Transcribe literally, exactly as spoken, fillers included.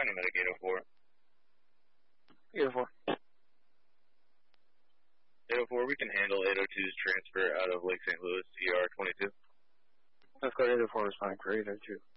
Dynamic eight oh four. eight oh four. eight oh four, we can handle eight oh two's transfer out of Lake Saint Louis, E R twenty-two. Let's go eight oh four responding for eight oh two.